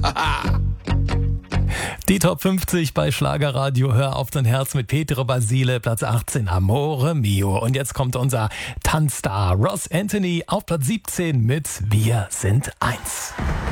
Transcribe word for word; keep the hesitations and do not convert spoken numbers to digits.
Die Top fünfzig bei Schlagerradio. Hör auf dein Herz mit Petro Basile, Platz achtzehn, Amore Mio. Und jetzt kommt unser Tanzstar Ross Anthony auf Platz siebzehn mit Wir sind eins.